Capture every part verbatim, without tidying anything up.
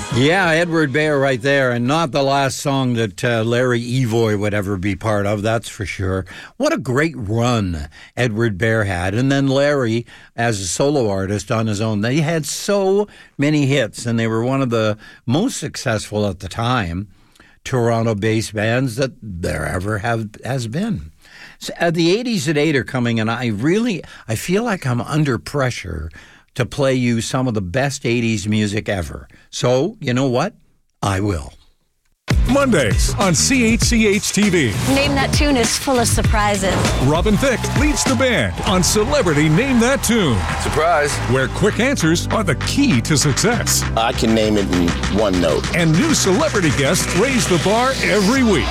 Yeah, Edward Bear right there, and not the last song that uh, Larry Evoy would ever be part of, that's for sure. What a great run Edward Bear had. And then Larry, as a solo artist on his own, they had so many hits, and they were one of the most successful at the time Toronto-based bands that there ever have has been. So, uh, the eighties at eight are coming, and I really, I feel like I'm under pressure to play you some of the best eighties music ever. So, you know what? I will. Mondays on C H C H T V. Name That Tune is full of surprises. Robin Thicke leads the band on Celebrity Name That Tune. Surprise. Where quick answers are the key to success. I can name it in one note. And new celebrity guests raise the bar every week.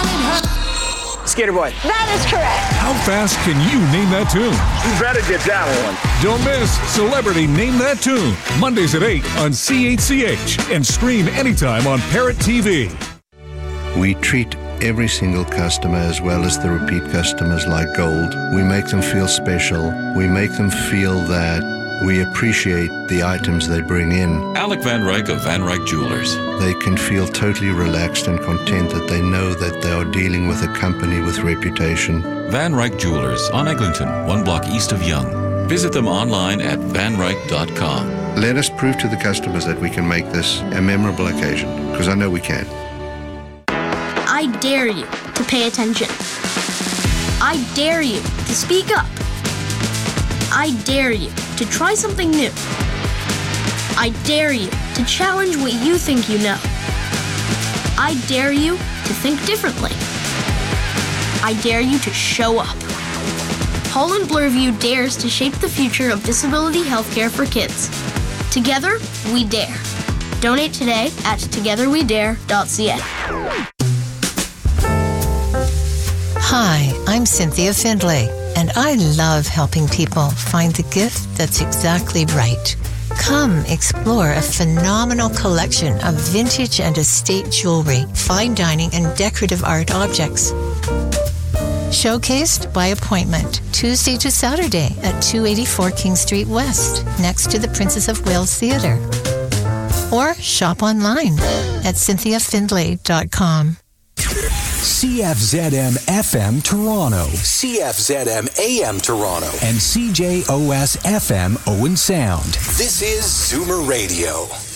Skater Boy. That is correct. How fast can you name that tune? You better get that one. Don't miss Celebrity Name That Tune. Mondays at eight on C H C H and stream anytime on Parrot T V. We treat every single customer as well as the repeat customers like gold. We make them feel special. We make them feel that we appreciate the items they bring in. Alec Van Ryk of Van Ryk Jewelers. They can feel totally relaxed and content that they know that they are dealing with a company with reputation. Van Ryk Jewelers on Eglinton, one block east of Yonge. Visit them online at van ryk dot com. Let us prove to the customers that we can make this a memorable occasion, because I know we can. I dare you to pay attention. I dare you to speak up. I dare you to try something new. I dare you to challenge what you think you know. I dare you to think differently. I dare you to show up. Holland Bloorview dares to shape the future of disability healthcare for kids. Together, we dare. Donate today at together we dare dot c a. Hi, I'm Cynthia Findlay, and I love helping people find the gift that's exactly right. Come explore a phenomenal collection of vintage and estate jewelry, fine dining, and decorative art objects. Showcased by appointment, Tuesday to Saturday at two eighty-four King Street West, next to the Princess of Wales Theatre. Or shop online at cynthia findlay dot com. C F Z M F M Toronto, C F Z M A M Toronto, and C J O S F M Owen Sound. This is Zoomer Radio.